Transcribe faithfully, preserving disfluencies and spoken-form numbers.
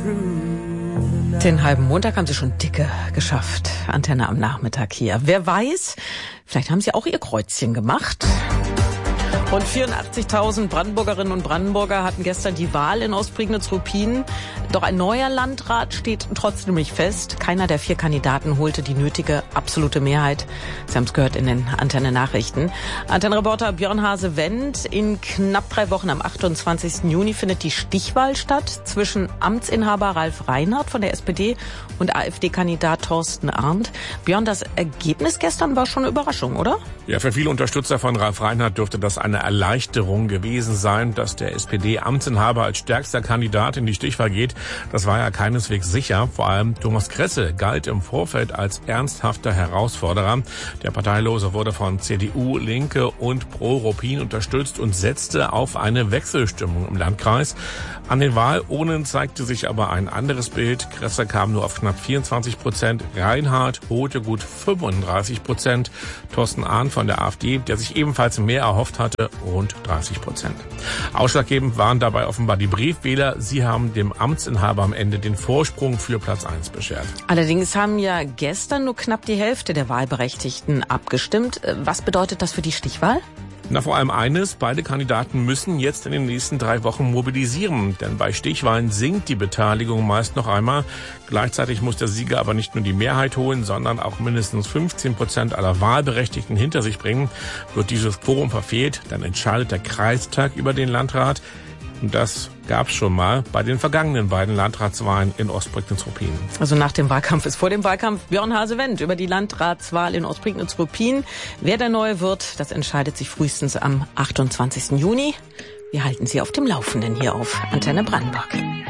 Den halben Montag haben Sie schon dicke geschafft. Antenne am Nachmittag hier. Wer weiß, vielleicht haben Sie auch Ihr Kreuzchen gemacht. Rund vierundachtzigtausend Brandenburgerinnen und Brandenburger hatten gestern die Wahl in Ostprignitz-Ruppin. Doch ein neuer Landrat steht trotzdem nicht fest. Keiner der vier Kandidaten holte die nötige absolute Mehrheit. Sie haben es gehört in den Antenne-Nachrichten. Antenne-Reporter Björn Hase-Wendt. In knapp drei Wochen am achtundzwanzigsten Juni findet die Stichwahl statt zwischen Amtsinhaber Ralf Reinhardt von der S P D und AfD-Kandidat Thorsten Arndt. Björn, das Ergebnis gestern war schon eine Überraschung, oder? Ja, für viele Unterstützer von Ralf Reinhardt dürfte das eine Erleichterung gewesen sein, dass der S P D-Amtsinhaber als stärkster Kandidat in die Stichwahl geht. Das war ja keineswegs sicher. Vor allem Thomas Kresse galt im Vorfeld als ernsthafter Herausforderer. Der Parteilose wurde von C D U, Linke und Pro-Ruppin unterstützt und setzte auf eine Wechselstimmung im Landkreis. An den Wahlurnen zeigte sich aber ein anderes Bild. Kresse kam nur auf knapp vierundzwanzig Prozent. Reinhardt holte gut fünfunddreißig Prozent. Thorsten Arndt von der AfD, der sich ebenfalls mehr erhofft hatte, rund dreißig Prozent. Ausschlaggebend waren dabei offenbar die Briefwähler. Sie haben dem Amtsinhaber am Ende den Vorsprung für Platz eins beschert. Allerdings haben ja gestern nur knapp die Hälfte der Wahlberechtigten abgestimmt. Was bedeutet das für die Stichwahl? Na, vor allem eines, beide Kandidaten müssen jetzt in den nächsten drei Wochen mobilisieren, denn bei Stichwahlen sinkt die Beteiligung meist noch einmal. Gleichzeitig muss der Sieger aber nicht nur die Mehrheit holen, sondern auch mindestens fünfzehn Prozent aller Wahlberechtigten hinter sich bringen. Wird dieses Quorum verfehlt, dann entscheidet der Kreistag über den Landrat. Und das gab es schon mal bei den vergangenen beiden Landratswahlen in Ostprignitz-Ruppin. Also nach dem Wahlkampf ist vor dem Wahlkampf. Björn Hase-Wendt über die Landratswahl in Ostprignitz-Ruppin. Wer der Neue wird, das entscheidet sich frühestens am achtundzwanzigsten Juni. Wir halten Sie auf dem Laufenden hier auf Antenne Brandenburg.